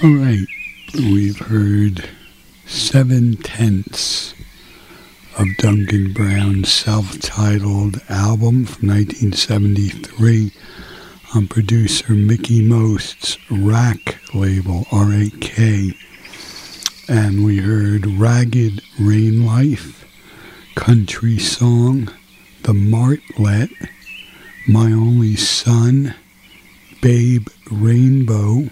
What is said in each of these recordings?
All right, we've heard 7/10 of Duncan Brown's self-titled album from 1973 on producer Mickey Most's Rak label, R-A-K. And we heard Ragged Rain Life, Country Song, The Martlet, My Only Son, Babe Rainbow,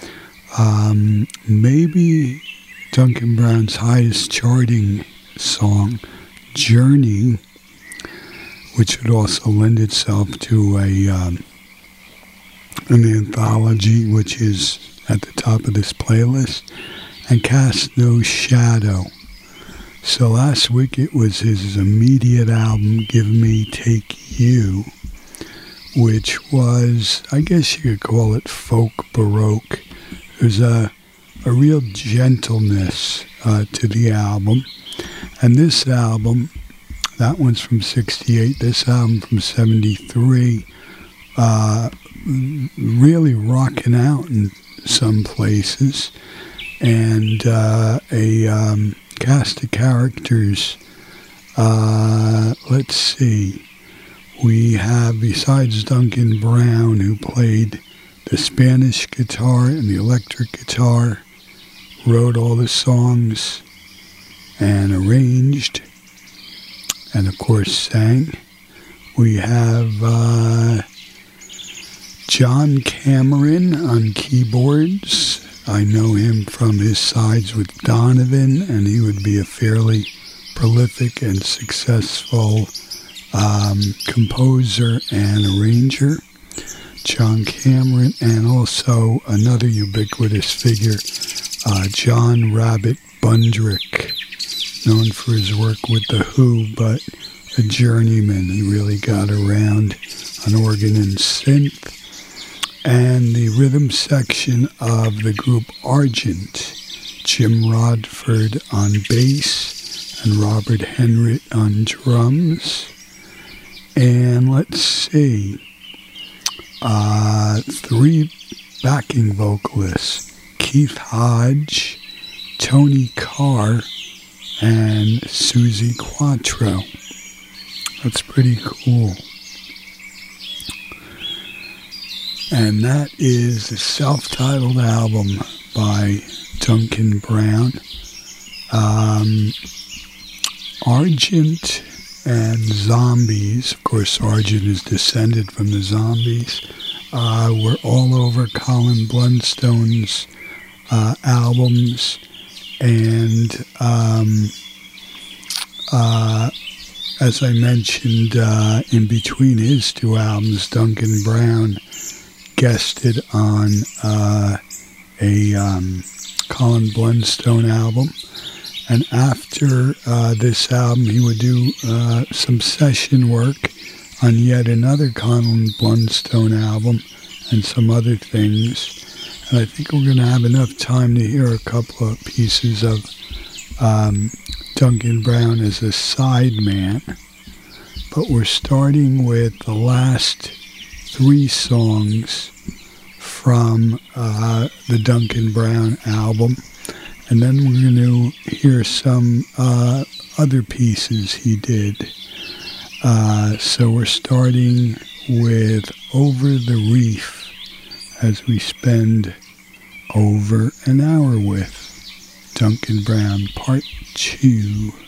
maybe Duncan Brown's highest charting song, Journey, which would also lend itself to an anthology, which is at the top of this playlist, and Cast No Shadow. So last week it was his immediate album, Give Me, Take You, which was, I guess you could call it folk baroque. There's a real gentleness to the album. And this album, that one's from 68, this album from 73, really rocking out in some places. And a cast of characters, let's see. We have, besides Duncan Brown, who played the Spanish guitar and the electric guitar, wrote all the songs and arranged, and of course sang. We have John Cameron on keyboards. I know him from his sides with Donovan, and he would be a fairly prolific and successful composer and arranger. John Cameron, and also another ubiquitous figure, John Rabbit Bundrick, known for his work with The Who, but a journeyman. He really got around on organ and synth. And the rhythm section of the group Argent, Jim Rodford on bass and Robert Henritt on drums. And let's see, 3 backing vocalists, Keith Hodge, Tony Carr, and Suzi Quatro. That's pretty cool. And that is the self-titled album by Duncan Brown. Argent and Zombies, of course Argent is descended from the Zombies, were all over Colin Blunstone's albums, and as I mentioned, in between his 2 albums, Duncan Brown guested on a Colin Blunstone album. And after this album, he would do some session work on yet another Colin Blunstone album and some other things. And I think we're going to have enough time to hear a couple of pieces of Duncan Brown as a sideman. But we're starting with the last 3 songs from the Duncan Brown album. And then we're going to hear some other pieces he did. So we're starting with Over the Reef, as we spend over an hour with Duncan Brown, Part 2.